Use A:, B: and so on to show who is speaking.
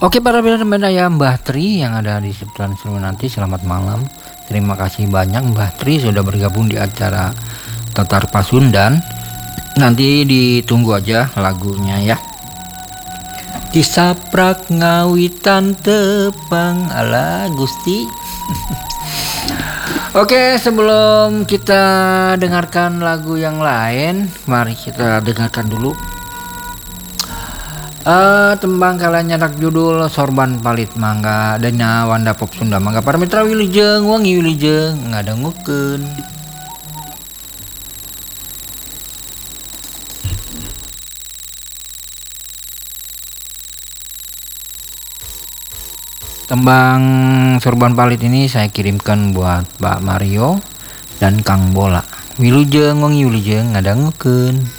A: Oke para benda ya Mbah Tri yang ada di seputaran Sumenanti, selamat malam. Terima kasih banyak Mbah Tri sudah bergabung di acara Tatar Pasundan. Nanti ditunggu aja lagunya ya. Disaprak ngawitan tepang ala Gusti. Oke, sebelum kita dengarkan lagu yang lain, mari kita dengarkan dulu tembang kalian nyadak judul Sorban Palit Mangga Dana Wanda Pop Sunda Mangga para mitra wilujeng wangi wilujeng ngadangukeun. Tembang Sorban Palit ini saya kirimkan buat Pak Mario dan Kang Bola. Wilujeng wangi wilujeng ngadangukeun.